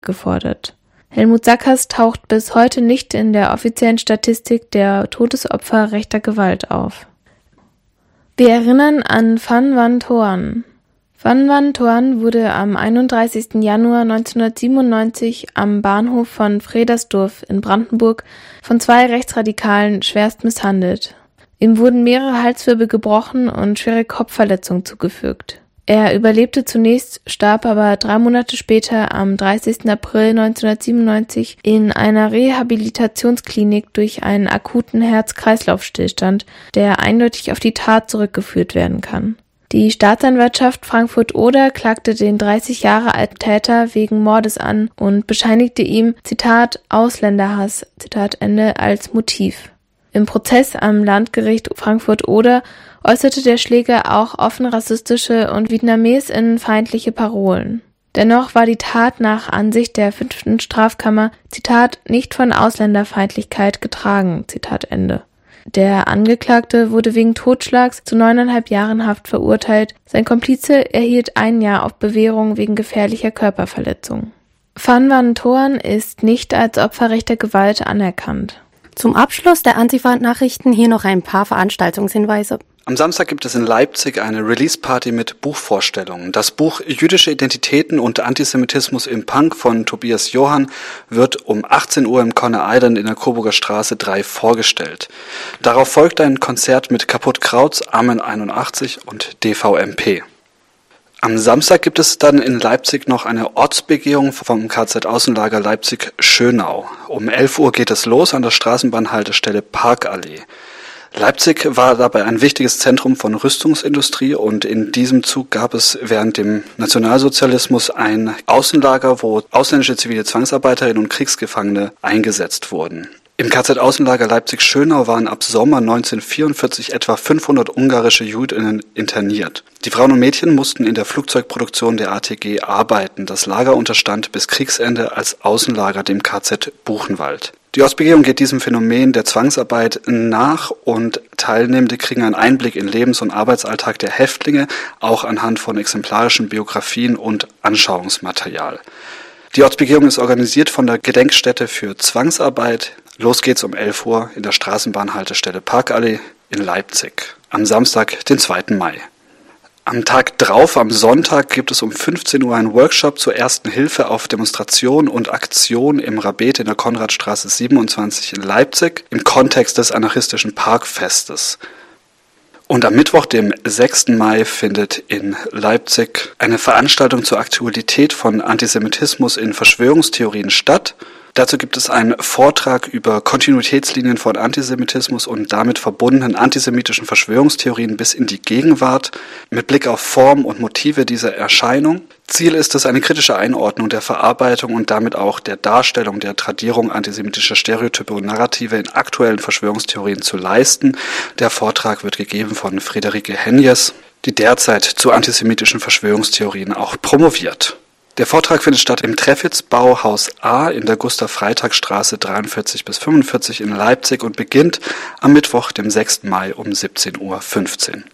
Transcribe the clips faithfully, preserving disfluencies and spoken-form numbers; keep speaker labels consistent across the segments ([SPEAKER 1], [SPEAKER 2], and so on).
[SPEAKER 1] gefordert. Helmut Sackers taucht bis heute nicht in der offiziellen Statistik der Todesopfer rechter Gewalt auf. Wir erinnern an Van Van Thoan. Van Van Thoan wurde am einunddreißigsten Januar neunzehnhundertsiebenundneunzig am Bahnhof von Fredersdorf in Brandenburg von zwei Rechtsradikalen schwerst misshandelt. Ihm wurden mehrere Halswirbel gebrochen und schwere Kopfverletzungen zugefügt. Er überlebte zunächst, starb aber drei Monate später am dreißigsten April neunzehnhundertsiebenundneunzig in einer Rehabilitationsklinik durch einen akuten Herz-Kreislauf-Stillstand, der eindeutig auf die Tat zurückgeführt werden kann. Die Staatsanwaltschaft Frankfurt-Oder klagte den dreißig Jahre alten Täter wegen Mordes an und bescheinigte ihm, Zitat, Ausländerhass, Zitat Ende, als Motiv. Im Prozess am Landgericht Frankfurt-Oder äußerte der Schläger auch offen rassistische und vietnamesinnenfeindliche Parolen. Dennoch war die Tat nach Ansicht der fünften Strafkammer, Zitat, nicht von Ausländerfeindlichkeit getragen, Zitat Ende. Der Angeklagte wurde wegen Totschlags zu neuneinhalb Jahren Haft verurteilt, sein Komplize erhielt ein Jahr auf Bewährung wegen gefährlicher Körperverletzung. Van Van Thoan ist nicht als Opfer rechter Gewalt anerkannt.
[SPEAKER 2] Zum Abschluss der Antifa-Nachrichten hier noch ein paar Veranstaltungshinweise.
[SPEAKER 3] Am Samstag gibt es in Leipzig eine Release-Party mit Buchvorstellungen. Das Buch Jüdische Identitäten und Antisemitismus im Punk von Tobias Johann wird um achtzehn Uhr im Conner Island in der Coburger Straße drei vorgestellt. Darauf folgt ein Konzert mit Kaputt Krauts, Amen einundachtzig und D V M P. Am Samstag gibt es dann in Leipzig noch eine Ortsbegehung vom K Z-Außenlager Leipzig-Schönau. Um elf Uhr geht es los an der Straßenbahnhaltestelle Parkallee. Leipzig war dabei ein wichtiges Zentrum von Rüstungsindustrie und in diesem Zug gab es während dem Nationalsozialismus ein Außenlager, wo ausländische zivile Zwangsarbeiterinnen und Kriegsgefangene eingesetzt wurden. Im K Z-Außenlager Leipzig-Schönau waren ab Sommer neunzehnhundertvierundvierzig etwa fünfhundert ungarische Jüdinnen interniert. Die Frauen und Mädchen mussten in der Flugzeugproduktion der A T G arbeiten. Das Lager unterstand bis Kriegsende als Außenlager dem K Z Buchenwald. Die Ortsbegehung geht diesem Phänomen der Zwangsarbeit nach und Teilnehmende kriegen einen Einblick in Lebens- und Arbeitsalltag der Häftlinge, auch anhand von exemplarischen Biografien und Anschauungsmaterial. Die Ortsbegehung ist organisiert von der Gedenkstätte für Zwangsarbeit. Los geht's um elf Uhr in der Straßenbahnhaltestelle Parkallee in Leipzig am Samstag, den zweiten Mai. Am Tag drauf, am Sonntag, gibt es um fünfzehn Uhr einen Workshop zur Ersten Hilfe auf Demonstration und Aktion im Rabet in der Konradstraße siebenundzwanzig in Leipzig im Kontext des anarchistischen Parkfestes. Und am Mittwoch, dem sechsten Mai, findet in Leipzig eine Veranstaltung zur Aktualität von Antisemitismus in Verschwörungstheorien statt. Dazu gibt es einen Vortrag über Kontinuitätslinien von Antisemitismus und damit verbundenen antisemitischen Verschwörungstheorien bis in die Gegenwart mit Blick auf Form und Motive dieser Erscheinung. Ziel ist es, eine kritische Einordnung der Verarbeitung und damit auch der Darstellung der Tradierung antisemitischer Stereotype und Narrative in aktuellen Verschwörungstheorien zu leisten. Der Vortrag wird gegeben von Friederike Henjes, die derzeit zu antisemitischen Verschwörungstheorien auch promoviert. Der Vortrag findet statt im Treffitz-Bau Haus A in der Gustav-Freitag-Straße dreiundvierzig bis fünfundvierzig in Leipzig und beginnt am Mittwoch, dem sechsten Mai um siebzehn Uhr fünfzehn.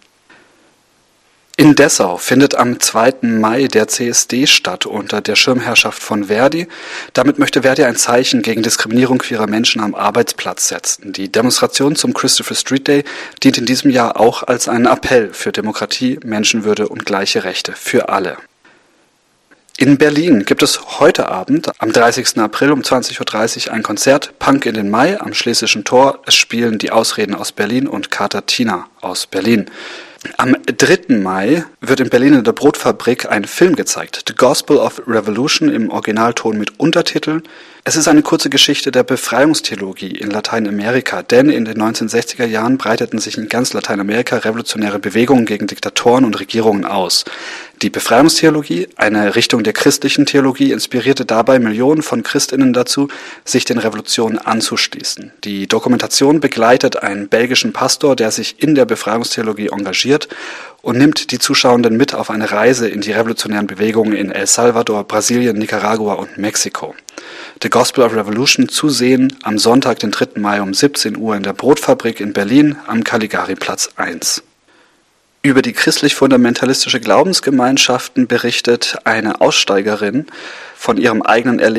[SPEAKER 3] In Dessau findet am zweiten Mai der C S D statt unter der Schirmherrschaft von Verdi. Damit möchte Verdi ein Zeichen gegen Diskriminierung queerer Menschen am Arbeitsplatz setzen. Die Demonstration zum Christopher Street Day dient in diesem Jahr auch als ein Appell für Demokratie, Menschenwürde und gleiche Rechte für alle. In Berlin gibt es heute Abend, am dreißigsten April um zwanzig Uhr dreißig, ein Konzert Punk in den Mai am Schlesischen Tor. Es spielen die Ausreden aus Berlin und Kater Tina aus Berlin. Am dritten Mai wird in Berlin in der Brotfabrik ein Film gezeigt, The Gospel of Revolution im Originalton mit Untertiteln. Es ist eine kurze Geschichte der Befreiungstheologie in Lateinamerika, denn in den neunzehnhundertsechziger Jahren breiteten sich in ganz Lateinamerika revolutionäre Bewegungen gegen Diktatoren und Regierungen aus. Die Befreiungstheologie, eine Richtung der christlichen Theologie, inspirierte dabei Millionen von Christinnen dazu, sich den Revolutionen anzuschließen. Die Dokumentation begleitet einen belgischen Pastor, der sich in der Befreiungstheologie engagiert und nimmt die Zuschauenden mit auf eine Reise in die revolutionären Bewegungen in El Salvador, Brasilien, Nicaragua und Mexiko. The Gospel of Revolution zu sehen am Sonntag, den dritten Mai um siebzehn Uhr in der Brotfabrik in Berlin am Caligari-Platz eins. Über die christlich-fundamentalistische Glaubensgemeinschaften berichtet eine Aussteigerin von ihrem eigenen Erleben